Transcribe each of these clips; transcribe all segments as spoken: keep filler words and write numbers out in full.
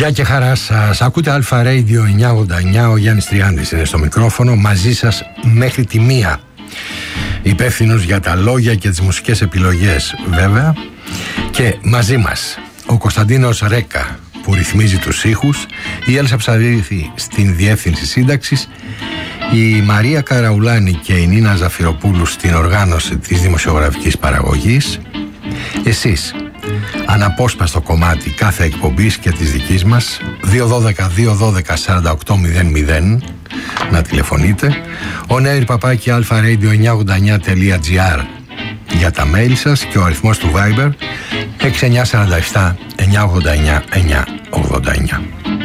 Γεια και χαρά σας. Ακούτε Αλφα Radio εννιακόσια ογδόντα εννιά. Ο Γιάννης Τριάντης είναι στο μικρόφωνο. Μαζί σας μέχρι τη μία. Υπεύθυνος για τα λόγια και τις μουσικές επιλογές, βέβαια. Και μαζί μας ο Κωνσταντίνος Ρέκα, που ρυθμίζει τους ήχους, η Έλσα Ψαρίδη στην διεύθυνση σύνταξης, η Μαρία Καραουλάνη και η Νίνα Ζαφυροπούλου στην οργάνωση της δημοσιογραφικής παραγωγής. Εσείς, αναπόσπαστο κομμάτι κάθε εκπομπής και της δικής μας, δύο ένα δύο δύο ένα δύο σαράντα οκτώ μηδέν μηδέν, να τηλεφωνείτε. Ο Νέιρ Παπάκι Αλφα Radio εννιακόσια ογδόντα εννιά τελεία τζι άρ για τα mail σας και ο αριθμός του Viber έξι εννιά τέσσερα επτά εννιακόσια ογδόντα εννιά εννιακόσια ογδόντα εννιά.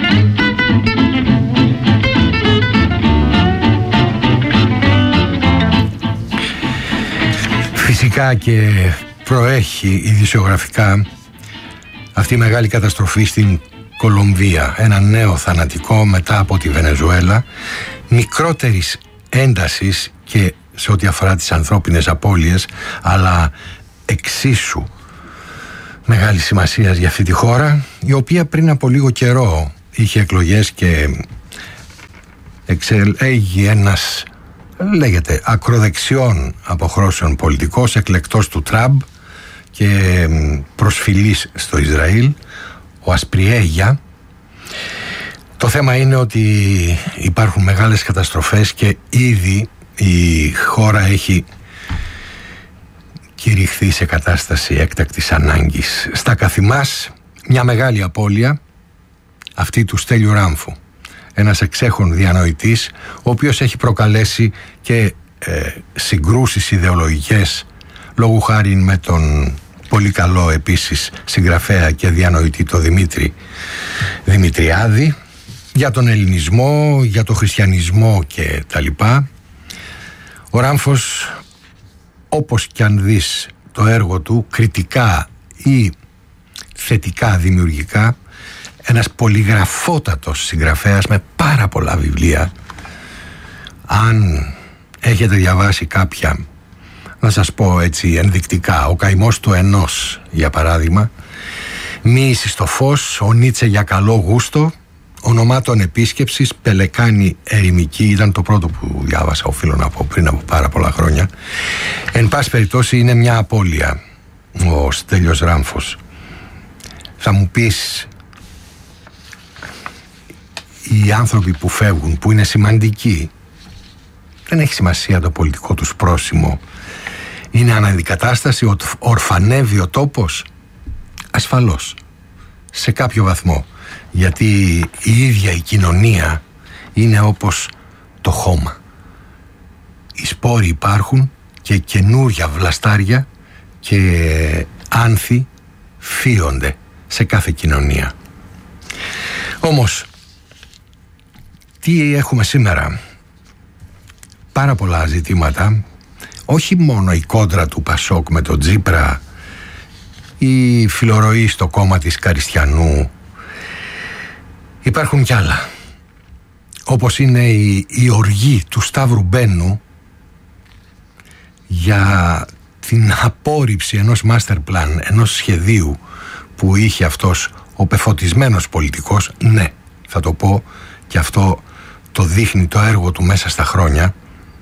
Φυσικά και προέχει ειδησιογραφικά αυτή η μεγάλη καταστροφή στην Κολομβία. Ένα νέο θανατικό μετά από τη Βενεζουέλα, μικρότερης έντασης και σε ό,τι αφορά τις ανθρώπινες απώλειες, αλλά εξίσου μεγάλη σημασία για αυτή τη χώρα, η οποία πριν από λίγο καιρό είχε εκλογές και εξελέγει ένας, λέγεται, ακροδεξιών αποχρώσεων πολιτικός, εκλεκτός του Τραμπ και προσφυλής στο Ισραήλ, ο Ασπριέγια. Το θέμα είναι ότι υπάρχουν μεγάλες καταστροφές και ήδη η χώρα έχει κηρυχθεί σε κατάσταση έκτακτης ανάγκης. Στα καθημάς μια μεγάλη απώλεια, αυτή του Στέλιου Ράμφου, ένας εξέχων διανοητής, ο οποίος έχει προκαλέσει και ε, συγκρούσεις ιδεολογικές, λόγου χάριν με τον πολύ καλό επίσης συγγραφέα και διανοητή το Δημήτρη Δημητριάδη, για τον ελληνισμό, για τον χριστιανισμό και τα λοιπά. Ο Ράμφος, όπως κι αν δεις το έργο του, κριτικά ή θετικά δημιουργικά, ένας πολυγραφότατος συγγραφέας με πάρα πολλά βιβλία. Αν έχετε διαβάσει κάποια, να σας πω έτσι ενδεικτικά, ο καημός του ενός για παράδειγμα, Μοίηση στο φως, ο Νίτσε για καλό γούστο, ονομάτων επίσκεψης, Πελεκάνη ερημική, ήταν το πρώτο που διάβασα, οφείλω να πω, πριν από πάρα πολλά χρόνια. Εν πάση περιπτώσει είναι μια απώλεια ο Στέλιος Ράμφος. Θα μου πεις, οι άνθρωποι που φεύγουν, που είναι σημαντικοί, δεν έχει σημασία το πολιτικό τους πρόσημο, είναι αναδικατάσταση, ορφανεύει ο τόπος? Ασφαλώς, σε κάποιο βαθμό, γιατί η ίδια η κοινωνία είναι όπως το χώμα. Οι σπόροι υπάρχουν και καινούρια βλαστάρια και άνθη φύονται σε κάθε κοινωνία. Όμως, τι έχουμε σήμερα? Πάρα πολλά ζητήματα, όχι μόνο η κόντρα του Πασόκ με τον Τζίπρα, η φιλορροή στο κόμμα της Καριστιανού, υπάρχουν κι άλλα, όπως είναι η, η οργή του Σταύρου Μπένου για την απόρριψη ενός master plan, ενός σχεδίου που είχε αυτός ο πεφωτισμένος πολιτικός. Ναι, θα το πω, και αυτό το δείχνει το έργο του μέσα στα χρόνια.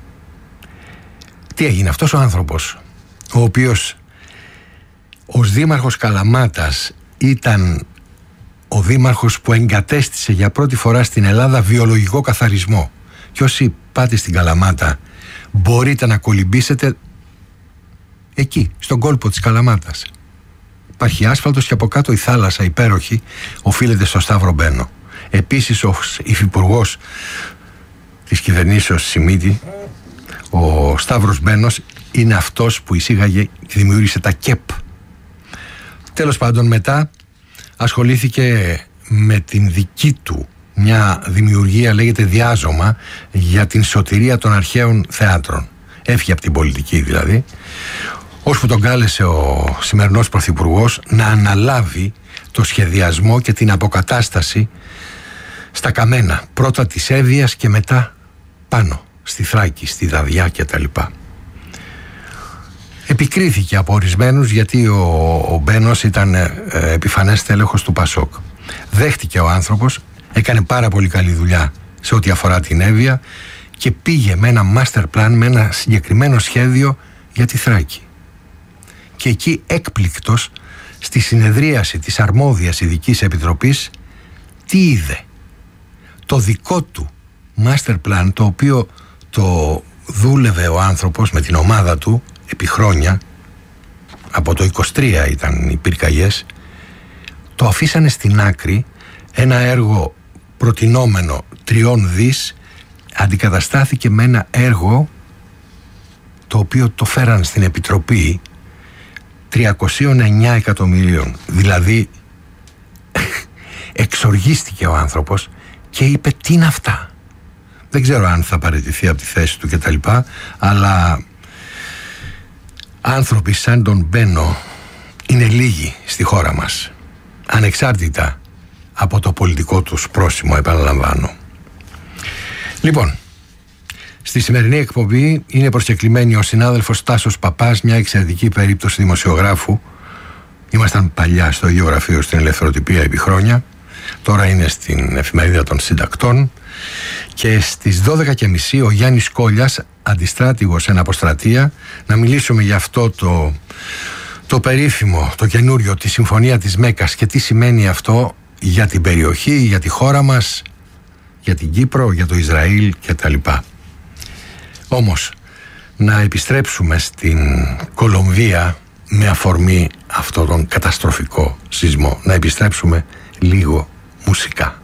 Τι έγινε? Αυτός ο άνθρωπος, ο οποίος ως δήμαρχος Καλαμάτας ήταν ο δήμαρχος που εγκατέστησε για πρώτη φορά στην Ελλάδα βιολογικό καθαρισμό. Και όσοι πάτε στην Καλαμάτα μπορείτε να κολυμπήσετε εκεί, στον κόλπο της Καλαμάτας. Υπάρχει άσφαλτος και από κάτω η θάλασσα υπέροχη οφείλεται στο Σταύρο Μπένο. Επίσης ως υφυπουργός της κυβερνήσεως Σιμίτη, ο Σταύρος Μπένος είναι αυτός που εισήγαγε και δημιούργησε τα ΚΕΠ. Τέλος πάντων, μετά ασχολήθηκε με την δική του μια δημιουργία, λέγεται Διάζωμα, για την σωτηρία των αρχαίων θεάτρων. Έφυγε από την πολιτική δηλαδή, ώσπου τον κάλεσε ο σημερινός πρωθυπουργός να αναλάβει το σχεδιασμό και την αποκατάσταση στα καμένα, πρώτα της Εύβοιας και μετά πάνω στη Θράκη, στη Δαδιά και τα λοιπά. Επικρίθηκε από ορισμένους γιατί ο, ο Μπένος ήταν ε, επιφανές τέλεχος του Πασόκ. Δέχτηκε ο άνθρωπος, έκανε πάρα πολύ καλή δουλειά σε ό,τι αφορά την Εύβοια και πήγε με ένα master plan, με ένα συγκεκριμένο σχέδιο για τη Θράκη. Και εκεί έκπληκτος, στη συνεδρίαση της αρμόδιας ειδικής επιτροπής, τι είδε? Το δικό του master plan, το οποίο το δούλευε ο άνθρωπος με την ομάδα του επί χρόνια, από το είκοσι τρία ήταν οι πυρκαγιές, το αφήσανε στην άκρη. Ένα έργο προτινόμενο τριών δις αντικαταστάθηκε με ένα έργο το οποίο το φέραν στην Επιτροπή τριακόσια εννιά εκατομμυρίων. Δηλαδή εξοργίστηκε ο άνθρωπος και είπε, τι είναι αυτά? Δεν ξέρω αν θα παραιτηθεί από τη θέση του κτλ, αλλά άνθρωποι σαν τον Μπένο είναι λίγοι στη χώρα μας, ανεξάρτητα από το πολιτικό τους πρόσημο, επαναλαμβάνω. Λοιπόν, στη σημερινή εκπομπή είναι προσκεκλημένη ο συνάδελφος Τάσος Παπάς, μια εξαιρετική περίπτωση δημοσιογράφου. Ήμασταν παλιά στο ίδιο γραφείο στην Ελευθεροτυπία επί χρόνια, τώρα είναι στην Εφημερίδα των Συντακτών. Και στις δώδεκα και μισή ο Γιάννης Κόλιας, αντιστράτηγος εν αποστρατεία, να μιλήσουμε για αυτό το, το περίφημο, το καινούριο, τη Συμφωνία της Μέκας και τι σημαίνει αυτό για την περιοχή, για τη χώρα μας, για την Κύπρο, για το Ισραήλ κτλ. Όμως, να επιστρέψουμε στην Κολομβία με αφορμή αυτόν τον καταστροφικό σεισμό. Να επιστρέψουμε λίγο μουσικά.